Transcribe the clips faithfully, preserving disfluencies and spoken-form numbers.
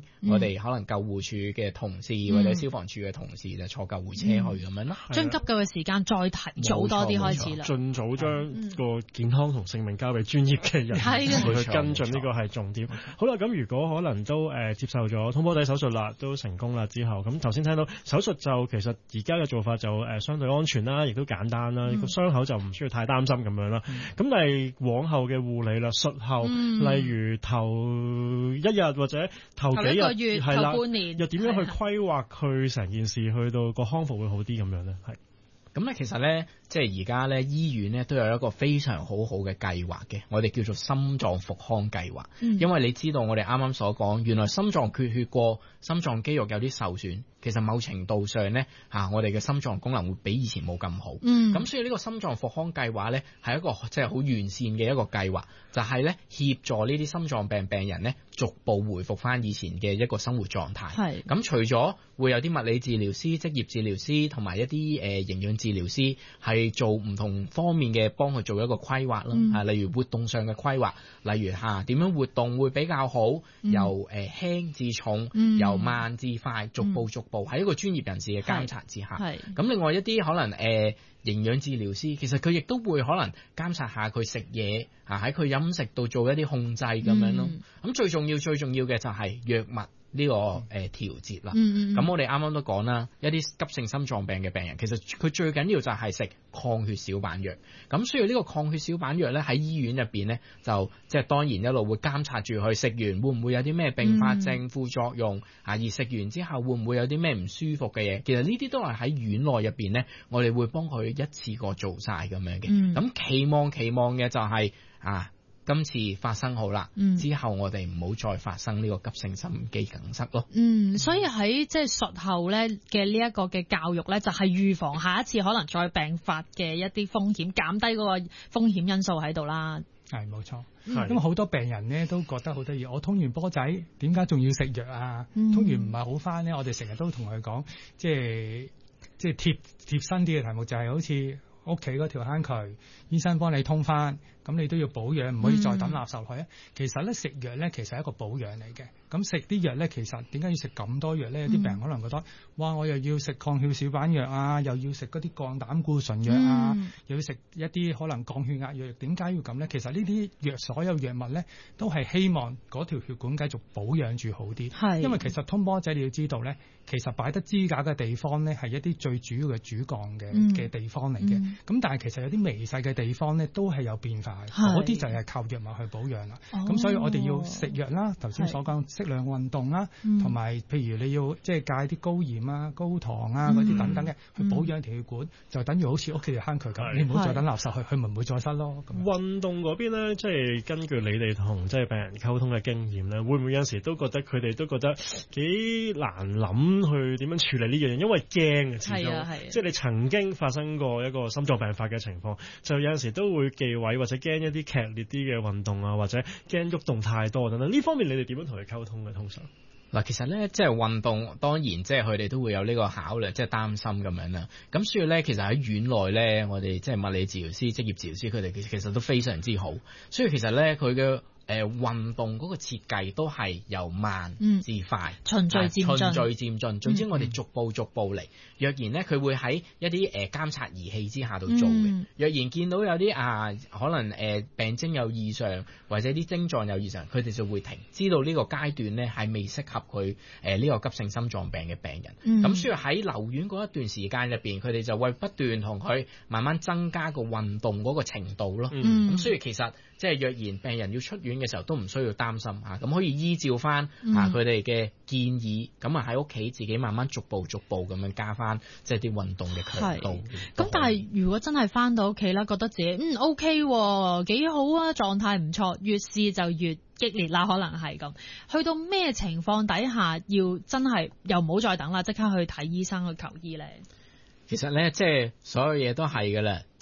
我哋可能救護處嘅同事、嗯、或者消防處嘅同事就坐救護車去咁樣咯。 將、嗯、急救嘅時間再提早多啲開始啦， 盡早將個健康同性命交俾專業嘅人去跟進，呢個係重點。好啦，咁如果可能都誒、呃、接受咗通波仔手術啦，都成功啦之後，咁頭先聽到手術就其實而家嘅做法就誒、呃、相對安全啦，亦都簡單啦，個、嗯、傷口就唔需要太擔心咁樣啦。咁、嗯、但係往後嘅護理啦，術後、嗯、例如頭一日或者頭幾日係啦，半年又點樣去規劃佢成件事去到個康復會好啲咁樣咧？係咁咧，其實咧，即係而家咧，醫院咧都有一個非常好好嘅計劃嘅，我哋叫做心臟復康計劃。嗯、因為你知道我哋啱啱所講，原來心臟缺血過，心臟肌肉有啲受損，其實某程度上咧嚇、啊，我哋嘅心臟功能會比以前冇咁好。嗯，咁所以呢個心臟復康計劃咧係一個即係好完善嘅一個計劃，就係咧協助呢啲心臟病病人咧逐步回復翻以前嘅一個生活狀態。係咁，除咗會有啲物理治療師、職業治療師同埋一啲誒、呃、營養治療師係做唔同方面嘅幫佢做一個規劃啦、嗯啊，例如活動上嘅規劃，例如嚇點、啊、樣活動會比較好，嗯、由誒、呃、輕至重，嗯、由慢至快，逐步逐步喺一個專業人士嘅監察之下。係咁，另外一啲可能誒、呃、營養治療師，其實佢亦都會可能監察下佢食嘢啊，喺佢飲食度做一啲控制咁樣咯。咁、嗯、最重要最重要嘅就係藥物。呢、這個誒、呃、調節啦，咁、嗯嗯、我哋啱啱都講啦，一啲急性心臟病嘅病人，其實佢最緊要就係食抗血小板藥。咁所以呢個抗血小板藥咧喺醫院入邊咧，就即係當然一路會監察住佢食完會唔會有啲咩併發症、副作用啊，而食完之後會唔會有啲咩唔舒服嘅嘢？其實呢啲都係喺院內入邊咧，我哋會幫佢一次過做晒咁樣嘅。咁、嗯、期望期望嘅就係、是、啊。今次發生好啦，嗯、之後我哋唔好再發生呢個急性心肌梗塞咯。嗯， 所以喺即係術後咧嘅呢一個嘅教育咧，就係、是、預防下一次可能再病發嘅一啲風險，減低嗰個風險因素喺度啦。 係冇錯，咁好多病人咧都覺得好得意，我通完波仔點解仲要食藥啊？嗯、通完唔係好返咧，我哋成日都同佢講，即係即係貼貼身啲嘅題目就係好似屋企嗰條坑渠，醫生幫你通返，咁你都要保養，唔可以再抌垃圾去啊！嗯、其實咧食藥咧，其實係一個保養嚟嘅。咁食啲藥咧，其實點解要食咁多藥咧？有啲病人可能覺得，嗯、哇！我又要食抗血小板藥啊，又要食嗰啲降膽固醇藥啊，嗯、又要食一啲可能降血壓藥，點解要咁咧？其實呢啲藥所有藥物咧，都係希望嗰條血管繼續保養住好啲。係，因為其實通波仔你要知道咧，其實擺得支架嘅地方咧，係一啲最主要嘅主幹嘅嘅地方嚟嘅。咁、嗯、但係其實有啲微細嘅地方咧，都係有變化嘅。嗰啲就係靠藥物去保養啦。咁、哦、所以我哋要食藥啦，頭先所講適量運動啦，同埋、嗯、譬如你要即係戒啲高鹽啊、高糖啊嗰啲、嗯、等等嘅，去保養條血管，嗯、就等於好似屋企條坑渠咁，你唔好再等垃圾去，佢咪唔會再塞咯。 運動嗰邊咧，即係根據你哋同即係病人溝通嘅經驗咧，會唔會有陣時都覺得佢哋都覺得幾難諗去點樣處理呢樣嘢？因為驚啊，始終即係你曾經發生過一個心臟病發嘅情況，就有陣時都會忌諱或者驚一啲劇烈啲嘅運動啊，或者驚喐動太多等等。呢方面你哋點樣同佢溝通嘅？通常嗱，其實咧即係運動，當然即係佢哋都會有呢個考慮，即係擔心咁樣啦。咁所以咧，其實喺院內咧，我哋即係物理治療師、職業治療師，佢哋其實都非常之好。所以其實咧，佢嘅誒運動嗰個設計都係由慢至快，循序漸進，循序漸進。總之我哋逐步逐步嚟。嗯、若然咧，佢會喺一啲誒監察儀器之下度做嘅。嗯、若然見到有啲啊可能誒、呃、病徵有異常，或者啲症狀有異常，佢哋就會停，知道呢個階段咧係未適合佢誒呢個急性心臟病嘅病人。咁、嗯、所以喺留院嗰一段時間入邊，佢哋就會不斷同佢慢慢增加個運動嗰個程度咯。咁、嗯、所以其實即係若然病人要出院嘅時候都唔需要擔心嚇，咁可以依照翻嚇佢哋嘅建議，咁啊喺屋企自己慢慢逐步逐步咁樣加翻即係啲運動嘅強度。 咁但係如果真係翻到屋企啦，覺得自己嗯 OK 幾好啊，狀態唔錯，越試就越激烈啦，可能係咁。去到咩情況底下要真係又唔好再等啦，即刻去睇醫生去求醫咧？ 其實咧，即係所有嘢都係噶啦。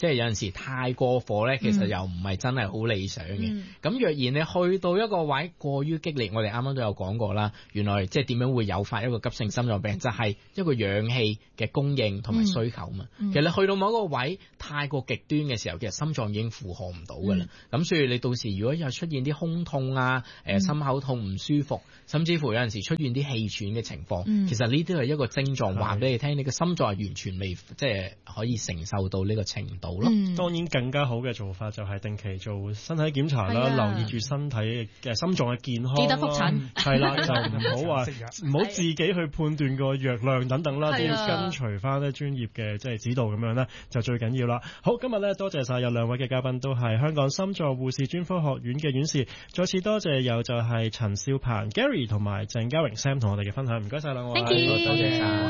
即係有陣時太過火咧，其實又唔係真係好理想嘅。咁、嗯、若然你去到一個位過於激烈，我哋啱啱都有講過啦，原來即係點樣會誘發一個急性心臟病，就係、是、一個氧氣嘅供應同埋需求嘛。嗯嗯、其實你去到某一個位太過極端嘅時候，其實心臟已經負荷唔到噶啦。咁、嗯、所以你到時如果有出現啲胸痛啊、誒、呃、心口痛唔舒服，甚至乎有陣時出現啲氣喘嘅情況，嗯、其實呢啲係一個症狀，話俾你聽，你個心臟係完全未即係可以承受到呢個程度咯。 嗯、當然更加好嘅做法就係定期做身體檢查啦，啊、留意住身體嘅心臟嘅健康， 記得覆診， 係啦，就唔好話唔好自己去判斷個藥量等等啦，都要跟隨翻咧專業嘅即係指導咁樣咧，就最緊要啦。好，今日咧多謝晒有兩位嘅嘉賓都係香港心臟護士專科學院嘅院士，再次多謝有就係陳少鵬 Gary 同埋鄭家榮 Sam 同我哋嘅分享，唔該晒兩位， 多謝晒。